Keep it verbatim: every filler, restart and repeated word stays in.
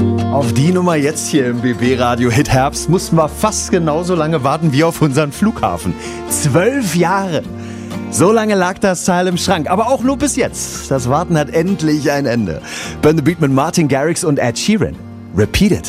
Auf die Nummer jetzt hier im B B-Radio Hit Herbst mussten wir fast genauso lange warten wie auf unseren Flughafen. Zwölf Jahre. So lange lag das Teil im Schrank, aber auch nur bis jetzt. Das Warten hat endlich ein Ende. Burn the Beat mit Martin Garrix und Ed Sheeran. Repeat It.